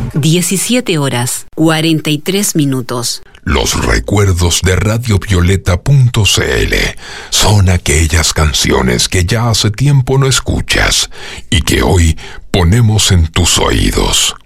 17:43. Los recuerdos de radiovioleta.cl son aquellas canciones que ya hace tiempo no escuchas y que hoy ponemos en tus oídos.